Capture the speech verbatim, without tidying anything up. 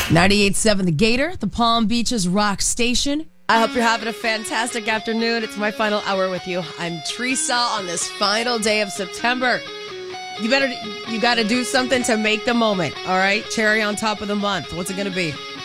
ninety-eight point seven The Gator, the Palm Beaches Rock Station. I hope you're having a fantastic afternoon. It's my final hour with you. I'm Teresa on this final day of September. You better, you got to do something to make the moment, all right? Cherry on top of the month. What's it going to be?